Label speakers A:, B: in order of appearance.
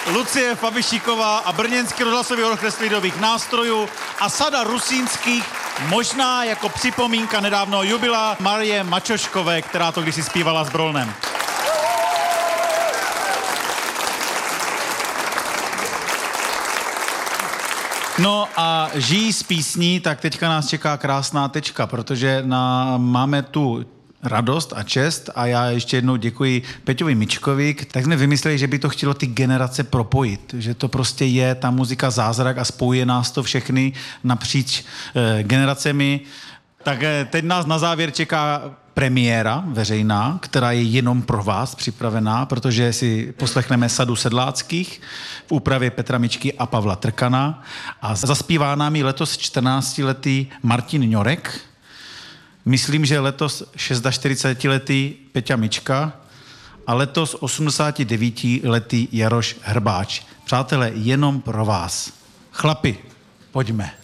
A: Lucie Fabišíková a Brněnský rozhlasový orchestr lidových nástrojů a sada rusínských, možná jako připomínka nedávno jubilea Marie Mačoškové, která to kdysi zpívala s Brolnem. No a žijí z písní, tak teďka nás čeká krásná tečka, protože máme tu radost a čest a já ještě jednou děkuji Peťovi Mičkovi, tak jsme vymysleli, že by to chtělo ty generace propojit, že to prostě je ta muzika zázrak a spojuje nás to všechny napříč generacemi. Tak teď nás na závěr čeká premiéra veřejná, která je jenom pro vás připravená, protože si poslechneme Sadu sedláckých v úpravě Petra Mičky a Pavla Trkana a zaspívá nám ji letos 14letý Martin Ňorek. Myslím, že letos 46letý Peťa Mička a letos 89letý Jaroš Hrbáč. Přátelé, jenom pro vás. Chlapi, pojďme.